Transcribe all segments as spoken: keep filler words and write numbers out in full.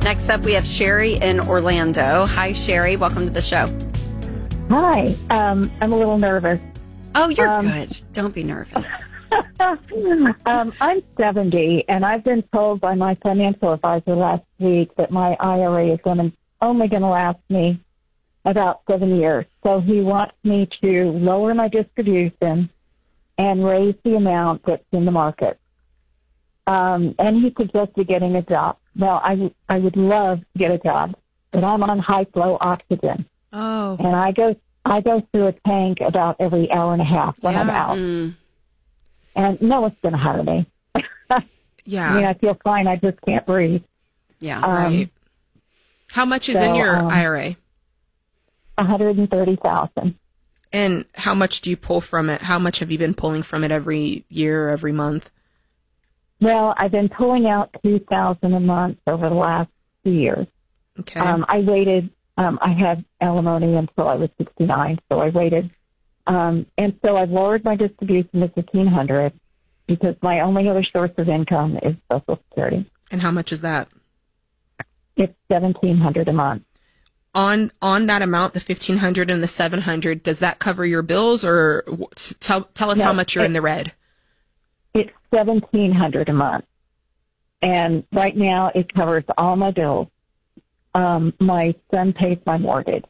Next up, we have Sherry in Orlando. Hi, Sherry. Welcome to the show. Hi. Um, I'm a little nervous. Oh, you're um, good. Don't be nervous. um, I'm seventy, and I've been told by my financial advisor last week that my I R A is going to only going to last me about seven years. So he wants me to lower my distribution and raise the amount that's in the market. Um, and he suggested getting a job. Well, I, w- I would love to get a job, but I'm on high flow oxygen. Oh. And I go I go through a tank about every hour and a half when Yeah. I'm out. Mm. And no one's going to hire me. Yeah. I mean, I feel fine. I just can't breathe. Yeah. Um, Right. How much is so, in your um, I R A? one hundred thirty thousand. And how much do you pull from it? How much have you been pulling from it every year, every month? Well, I've been pulling out two thousand a month over the last two years. Okay. Um, I waited. Um, I had alimony until I was sixty-nine, so I waited. Um, and so I've lowered my distribution to fifteen hundred because my only other source of income is Social Security. And how much is that? It's seventeen hundred a month. On on that amount, the fifteen hundred and the seven hundred, does that cover your bills, or wh- tell tell us No, how much you're it- in the red? It's seventeen hundred a month, and right now it covers all my bills. Um, my son pays my mortgage.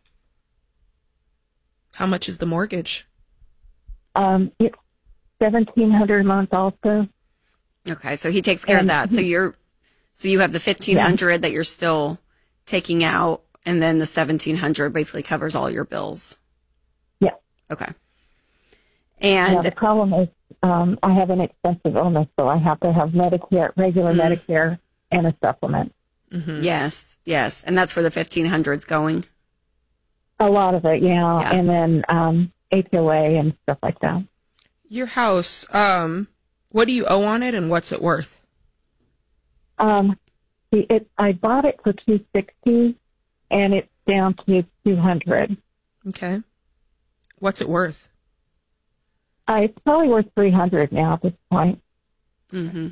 How much is the mortgage? Um, it's seventeen hundred a month also. Okay, so he takes care And- of that. So you're, so you have the fifteen hundred that you're still taking out, and then the seventeen hundred basically covers all your bills. Yeah. Okay. Now, And the problem is um, I have an expensive illness, so I have to have Medicare, regular Mm. Medicare, and a supplement. Mm-hmm. yes, yes, and that's where the fifteen hundred's going. A lot of it, yeah, Yeah. and then um, H O A and stuff like that. Your house, um, what do you owe on it, and what's it worth? Um, see, it, I bought it for two sixty, and it's down to two hundred. Okay. What's it worth? Uh, it's probably worth three hundred now at this point. Mm-hmm.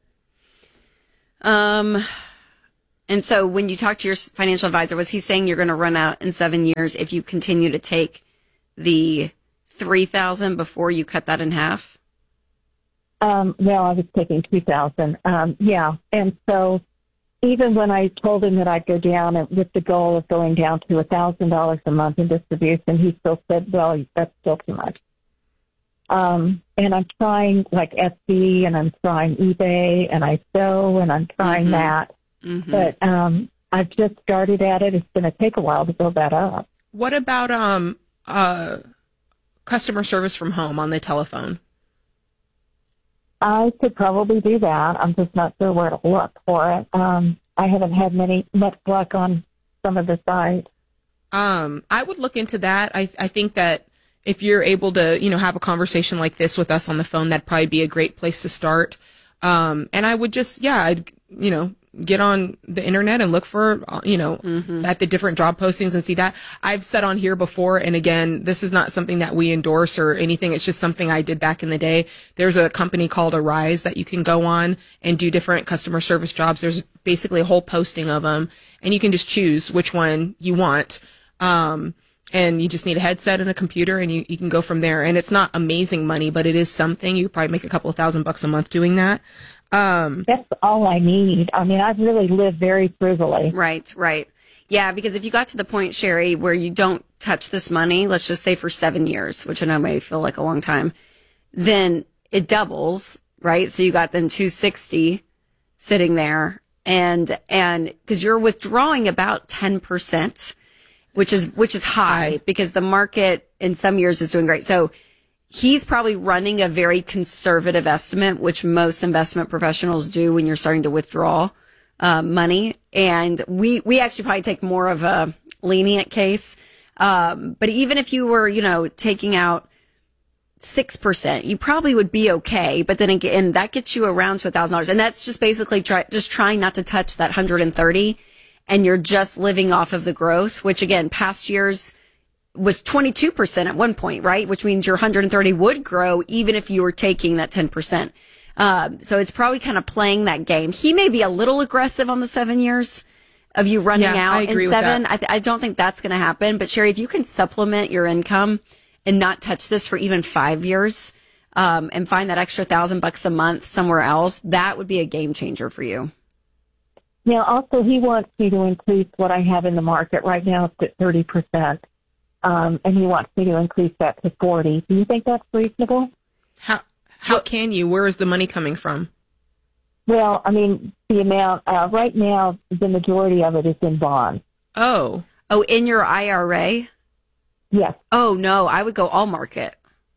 Um, and so when you talk to your financial advisor, was he saying you're going to run out in seven years if you continue to take the three thousand before you cut that in half? Um, well, I was taking two thousand. Um, yeah, and so even when I told him that I'd go down and with the goal of going down to a thousand dollars a month in distribution, he still said, "Well, that's still too much." Um, and I'm trying like Etsy, and I'm trying eBay, and I sew, and I'm trying Mhm. that. Mm-hmm. But um, I've just started at it. It's going to take a while to build that up. What about um uh customer service from home on the telephone? I could probably do that. I'm just not sure where to look for it. Um, I haven't had many much luck on some of the sites. Um, I would look into that. I I think that if you're able to, you know, have a conversation like this with us on the phone, that'd probably be a great place to start. Um, and I would just, yeah, I'd, you know, get on the internet and look for, uh, you know, Mm-hmm. at the different job postings and see that. I've said on here before, and again, this is not something that we endorse or anything. It's just something I did back in the day. There's a company called Arise that you can go on and do different customer service jobs. There's basically a whole posting of them, and you can just choose which one you want. Um, and you just need a headset and a computer, and you, you can go from there. And it's not amazing money, but it is something. You probably make a couple of thousand bucks a month doing that. Um, That's all I need. I mean, I've really lived very frugally. Right, right. Yeah, because if you got to the point, Sherry, where you don't touch this money, let's just say for seven years, which I know may feel like a long time, then it doubles, right? So you got then two sixty sitting there, and and because you're withdrawing about ten percent, which is which is high because the market in some years is doing great. So he's probably running a very conservative estimate, which most investment professionals do when you're starting to withdraw uh, money. And we, we actually probably take more of a lenient case. Um, but even if you were, you know, taking out six percent, you probably would be okay. But then again, that gets you around to a thousand dollars. And that's just basically try, just trying not to touch that one hundred thirty. And you're just living off of the growth, which again, past years was twenty-two percent at one point, right? Which means your one hundred thirty would grow even if you were taking that ten percent. Um, so it's probably kind of playing that game. He may be a little aggressive on the seven years. of you running Yeah, out I agree in with seven. that. I, th- I don't think that's going to happen. But Sherry, if you can supplement your income and not touch this for even five years, um, and find that extra thousand bucks a month somewhere else, that would be a game changer for you. Now, also, he wants me to increase what I have in the market. Right now, it's at thirty percent, um, and he wants me to increase that to forty. Do you think that's reasonable? How how can you? Where is the money coming from? Well, I mean, the amount, uh, right now, the majority of it is in bonds. Oh, Oh, in your I R A? Yes. Oh, no, I would go all market.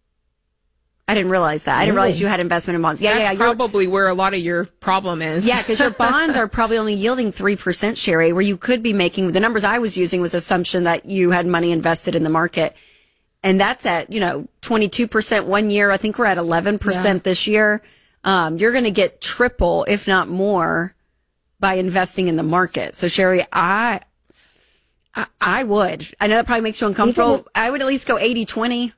I didn't realize that. I didn't realize Really? you had investment in bonds. Yeah, that's yeah, yeah. You're- probably where a lot of your problem is. Yeah, because your bonds are probably only yielding three percent, Sherry, where you could be making, the numbers I was using was assumption that you had money invested in the market. And that's at, you know, twenty-two percent one year. I think we're at eleven percent Yeah. this year. Um, you're going to get triple, if not more, by investing in the market. So Sherry, I, I, I would. I know that probably makes you uncomfortable. Even if- I would at least go eighty twenty,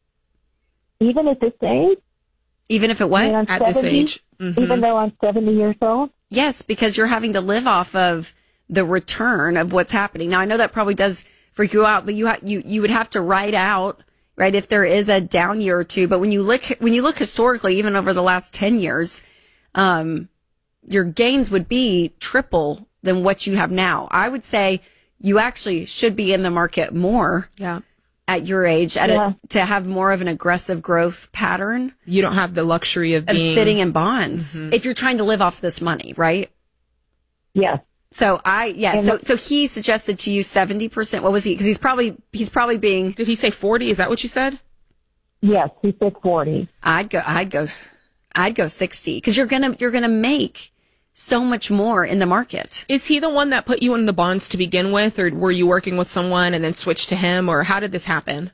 Even at this age? even if it I mean, what? I'm At this seventy, age. Mhm. even though I'm seventy years old? Yes, because you're having to live off of the return of what's happening. Now, I know that probably does freak you out, but you ha- you you would have to write out, right, if there is a down year or two. But when you look when you look historically, even over the last ten years, um, your gains would be triple than what you have now. I would say you actually should be in the market more Yeah. at your age, at Yeah. a, to have more of an aggressive growth pattern You don't have the luxury of of being sitting in bonds if you're trying to live off this money, right? Yes. So I, yeah, And so, what- so he suggested to you seventy percent. What was he? Cause he's probably, he's probably being, Did he say forty? Is that what you said? Yes, he said forty. I'd go, I'd go, s- I'd go sixty. Cause you're gonna, you're gonna make so much more in the market. Is he the one that put you in the bonds to begin with, or were you working with someone and then switched to him, or how did this happen?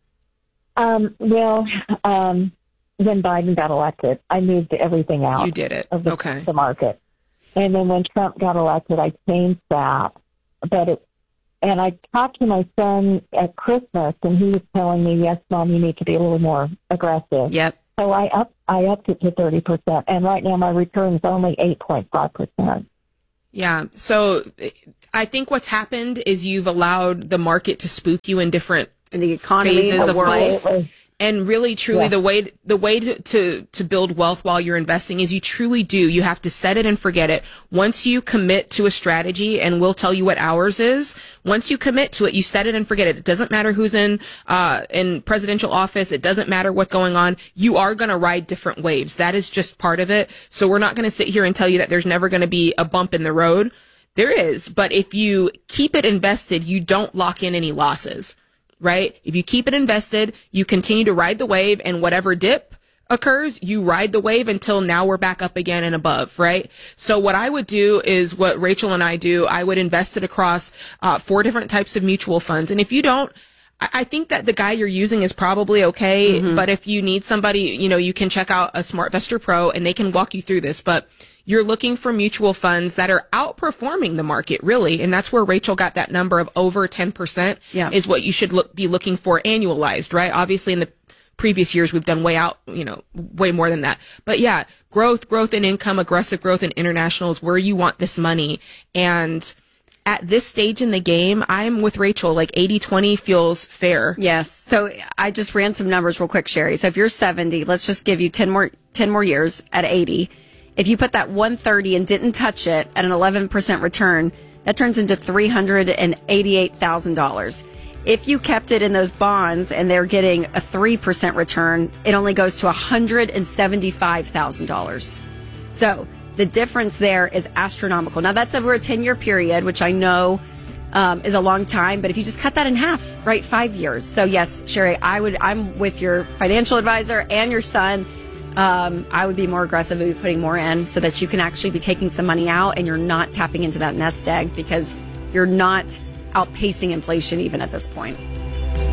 Um, well, um, when Biden got elected, I moved everything out You did it. of the, Okay. the market. And then when Trump got elected, I changed that. But it, and I talked to my son at Christmas, and he was telling me, yes, Mom, you need to be a little more aggressive. Yep. So I up, I upped it to thirty percent. And right now my return is only eight point five percent. Yeah. So I think what's happened is you've allowed the market to spook you in different In the economy, Phases the of world. life. Absolutely. And really, truly, Yeah. the way the way to, to to build wealth while you're investing is you truly do. You have to set it and forget it. Once you commit to a strategy, and we'll tell you what ours is. Once you commit to it, you set it and forget it. It doesn't matter who's in uh in presidential office. It doesn't matter what's going on. You are going to ride different waves. That is just part of it. So we're not going to sit here and tell you that there's never going to be a bump in the road. There is, but if you keep it invested, you don't lock in any losses. Right? If you keep it invested, you continue to ride the wave, and whatever dip occurs, you ride the wave until now we're back up again and above, right? So what I would do is what Rachel and I do. I would invest it across uh, four different types of mutual funds. And if you don't, I, I think that the guy you're using is probably okay. Mm-hmm. But if you need somebody, you know, you can check out a SmartVestor Pro and they can walk you through this. But you're looking for mutual funds that are outperforming the market, really. And that's where Rachel got that number of over ten percent Yeah. is what you should look, be looking for annualized, right? Obviously, in the previous years, we've done way out, you know, way more than that. But yeah, growth, growth in income, aggressive growth in international is where you want this money. And at this stage in the game, I'm with Rachel, like eighty twenty feels fair. Yes. So I just ran some numbers real quick, Sherry. So if you're seventy, let's just give you ten more, ten more years at eighty. If you put that one thirty and didn't touch it at an eleven percent return, that turns into three hundred eighty-eight thousand dollars. If you kept it in those bonds and they're getting a three percent return, it only goes to one hundred seventy-five thousand dollars. So the difference there is astronomical. Now that's over a ten-year period, which I know um, is a long time, but if you just cut that in half, right, five years. So yes, Sherry, I would, I'm with your financial advisor and your son. Um, I would be more aggressive and be putting more in so that you can actually be taking some money out and you're not tapping into that nest egg because you're not outpacing inflation even at this point.